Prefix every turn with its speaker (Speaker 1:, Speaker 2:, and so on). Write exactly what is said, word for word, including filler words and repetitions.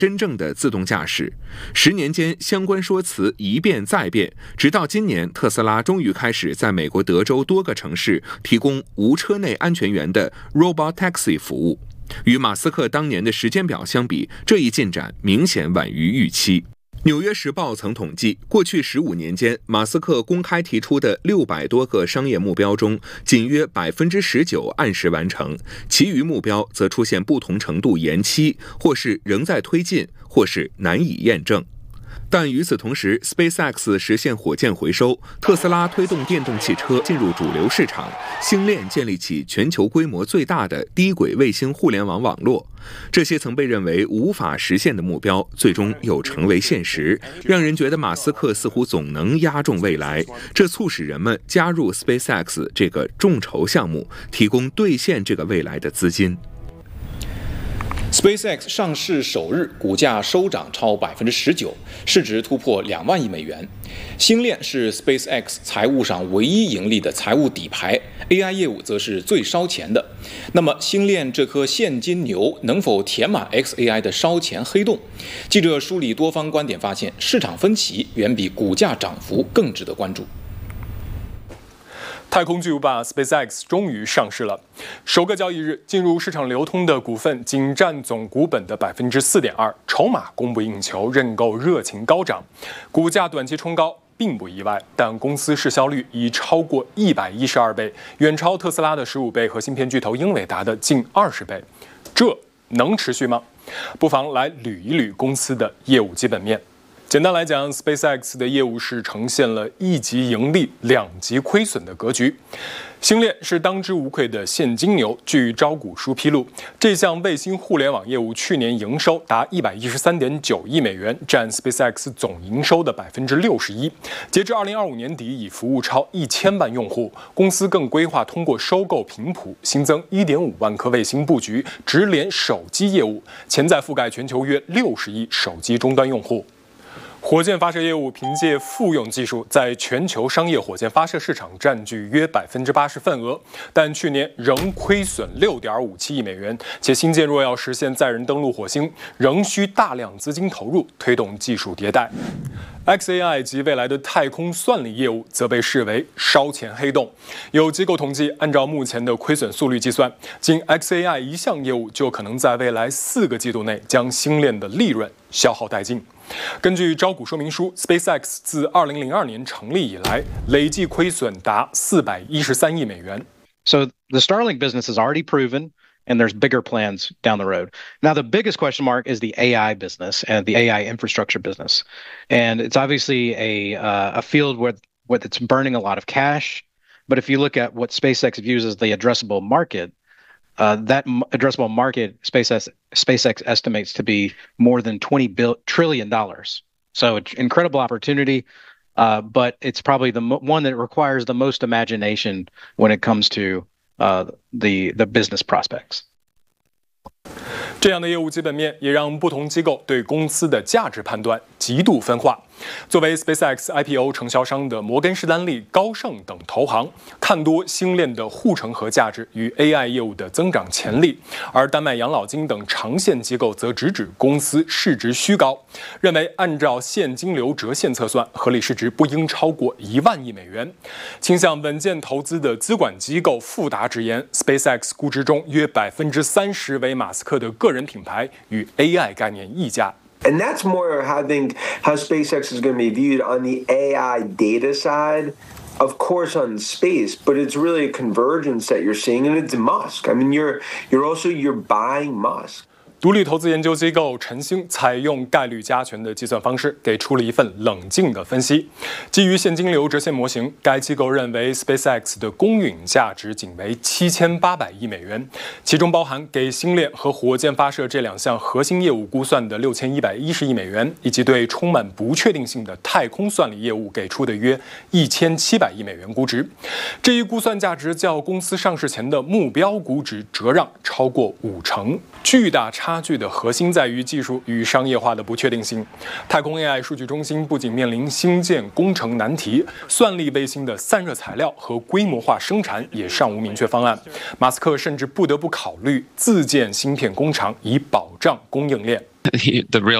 Speaker 1: 真正的自动驾驶。十年间，相关说辞一变再变，直到今年，特斯拉终于开始在美国德州多个城市提供无车内安全员的 Robot Taxi 服务。与马斯克当年的时间表相比，这一进展明显晚于预期。纽约时报曾统计，过去十五年间，马斯克公开提出的六百多个商业目标中，仅约百分之十九按时完成，其余目标则出现不同程度延期，或是仍在推进，或是难以验证。但与此同时 ，SpaceX 实现火箭回收，特斯拉推动电动汽车进入主流市场，星链建立起全球规模最大的低轨卫星互联网网络。这些曾被认为无法实现的目标，最终又成为现实，让人觉得马斯克似乎总能押中未来。这促使人们加入 SpaceX 这个众筹项目，提供兑现这个未来的资金。
Speaker 2: SpaceX 上市首日，股价收涨超百分之十九，市值突破两万亿美元。星链是 SpaceX 财务上唯一盈利的财务底牌 ，A I 业务则是最烧钱的。那么，星链这颗现金牛能否填满 X A I 的烧钱黑洞？记者梳理多方观点，发现市场分歧远比股价涨幅更值得关注。
Speaker 3: 太空巨无霸 SpaceX 终于上市了，首个交易日进入市场流通的股份仅占总股本的百分之四点二，筹码供不应求，认购热情高涨，股价短期冲高并不意外，但公司市销率已超过一百一十二倍，远超特斯拉的十五倍和芯片巨头英伟达的近二十倍，这能持续吗？不妨来捋一捋公司的业务基本面。简单来讲 ，SpaceX 的业务是呈现了一级盈利、两级亏损的格局。星链是当之无愧的现金牛。据招股书披露，这项卫星互联网业务去年营收达一百一十三点九亿美元，占 SpaceX 总营收的百分之六十一。截至二零二五年底，已服务超一千万用户。公司更规划通过收购频谱，新增一点五万颗卫星布局，直连手机业务，潜在覆盖全球约六十亿手机终端用户。火箭发射业务凭借复用技术，在全球商业火箭发射市场占据约百分之八十份额，但去年仍亏损六点五七亿美元，且新建若要实现载人登陆火星，仍需大量资金投入，推动技术迭代。X A I 及未来的太空算力业务则被视为烧钱黑洞。有机构统计，按照目前的亏损速率计算，仅 X A I 一项业务就可能在未来四个季度内将星链的利润消耗殆尽。根据招股说明书 ，SpaceX 自二零零二年成立以来，累计亏损达四百一十三亿美元。
Speaker 4: So the Starlink business is already proven, and there's bigger plans down the road. Now, the biggest question mark is the A I business and the A I infrastructure business, and it's obviously a uh, a field where where it's burning a lot of cash. But if you look at what SpaceX views as the addressable market, uh, that m- addressable market SpaceX SpaceX estimates to be more than twenty bill trillion dollars. So, it's incredible opportunity. Uh, but it's probably the mo- one that requires the most imagination when it comes to uh, the the business prospects.
Speaker 3: 这样的业务基本面也让不同机构对公司的价值判断极度分化。作为 SpaceX I P O 承销商的摩根士丹利、高盛等投行看多星链的护城河价值与 A I 业务的增长潜力，而丹麦养老金等长线机构则直指公司市值虚高，认为按照现金流折现测算，合理市值不应超过一万亿美元。倾向稳健投资的资管机构富达直言 ，SpaceX 估值中约百分之三十为马斯克的个人品牌与 A I 概念溢价。
Speaker 5: And that's more, I think, how SpaceX is going to be viewed on the A I data side. Of course, on space, but it's really a convergence that you're seeing, and it's Musk. I mean, you're you're also you're buying Musk.
Speaker 3: 独立投资研究机构晨星采用概率加权的计算方式，给出了一份冷静的分析。基于现金流折现模型，该机构认为 SpaceX 的公允价值仅为七千八百亿美元，其中包含给星链和火箭发射这两项核心业务估算的六千一百一十亿美元，以及对充满不确定性的太空算力业务给出的约一千七百亿美元估值。这一估算价值较公司上市前的目标估值折让超过五成，巨大差。差距的核心在于技术与商业化的不确定性。太空 A I 数据中心不仅面临新建工程难题，算力卫星的散热材料和规模化生产也尚无明确方案。马斯克甚至不得不考虑自建芯片工厂，以保障供应链。
Speaker 6: the real